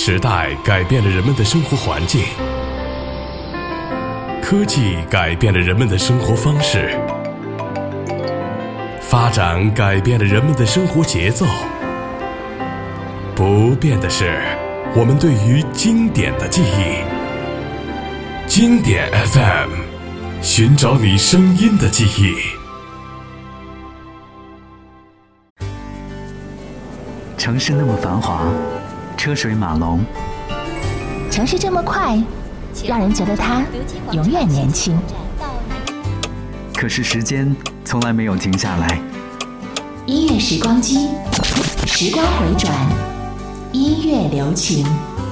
时代改变了人们的生活环境，科技改变了人们的生活方式，发展改变了人们的生活节奏。不变的是我们对于经典的记忆。经典 FM， 寻找你声音的记忆。 城市那么繁华，车水马龙， 城市这么快，让人觉得它永远年轻。 可是时间从来没有停下来。 音乐时光机，时光回转，音乐留情。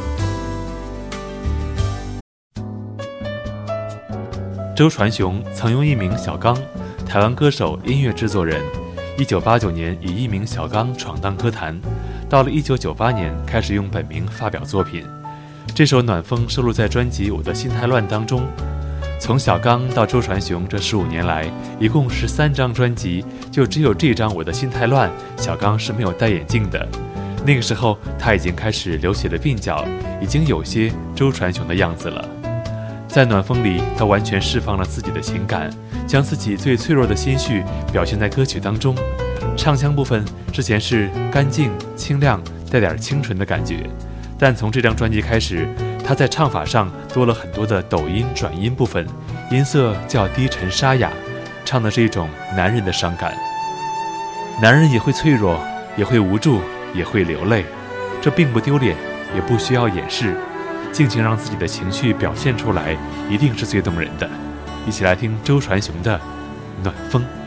周传雄曾用艺名小刚，台湾歌手、音乐制作人。1989年以艺名小刚闯荡歌坛，到了1998年开始用本名发表作品。这首《暖风》收录在专辑《我的心太乱》当中。从小刚到周传雄这15年来，一共13张专辑，就只有这张《我的心太乱》，小刚是没有戴眼镜的。那个时候他已经开始流血的鬓角，已经有些周传雄的样子了。在《暖风》里，他完全释放了自己的情感，将自己最脆弱的心绪表现在歌曲当中。唱腔部分之前是干净清亮，带点清纯的感觉，但从这张专辑开始，他在唱法上多了很多的抖音转音部分，音色较低沉沙哑，唱的是一种男人的伤感。男人也会脆弱，也会无助，也会流泪，这并不丢脸，也不需要掩饰，尽情让自己的情绪表现出来，一定是最动人的。一起来听周传雄的《暖风》。